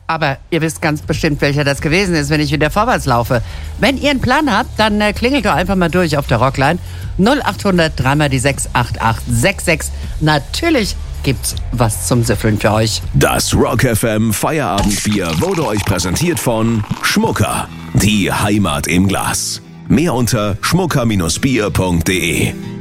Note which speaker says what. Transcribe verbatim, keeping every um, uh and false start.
Speaker 1: Aber ihr wisst ganz bestimmt, welcher das gewesen ist, wenn ich wieder vorwärts laufe. Wenn ihr einen Plan habt, dann äh, klingelt doch einfach mal durch auf der Rockline. null acht hundert dreimal die sechs acht acht sechs sechs. Natürlich gibt's was zum Süffeln für euch.
Speaker 2: Das Rock F M Feierabendbier wurde euch präsentiert von Schmucker. Die Heimat im Glas. Mehr unter schmucker Bindestrich bier punkt de.